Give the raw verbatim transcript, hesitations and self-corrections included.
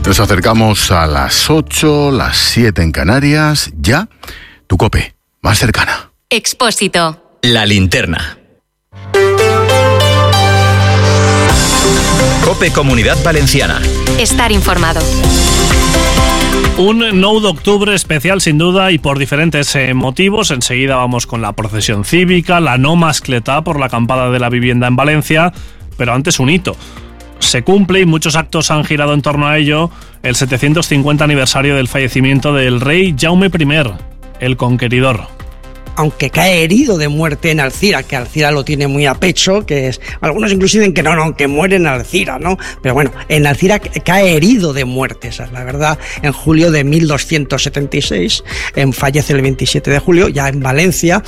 Nos acercamos a las ocho, las siete en Canarias. Ya, tu COPE, más cercana. Expósito. La linterna. COPE Comunidad Valenciana. Estar informado. Un nou d'octubre especial sin duda y por diferentes eh, motivos. Enseguida vamos con la procesión cívica, la no mascletá por la acampada de la vivienda en Valencia, pero antes un hito. Se cumple, y muchos actos han girado en torno a ello, el setecientos cincuenta aniversario del fallecimiento del rey Jaume I, el Conqueridor. Aunque cae herido de muerte en Alcira, que Alcira lo tiene muy a pecho, que es, algunos incluso dicen que no, no, que muere en Alcira, ¿no? Pero bueno, en Alcira cae herido de muerte, esa es la verdad. En julio de mil doscientos setenta y seis, en, fallece el veintisiete de julio, ya en Valencia,